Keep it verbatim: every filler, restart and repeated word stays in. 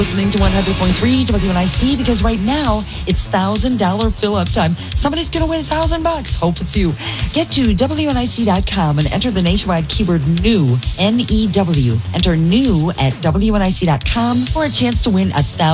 Listening to one hundred point three W N I C, because right now it's one thousand dollars fill-up time. Somebody's going to win a thousand bucks. Hope it's you. Get to W N I C dot com and enter the nationwide keyword NEW, N E W. Enter NEW at W N I C dot com for a chance to win a thousand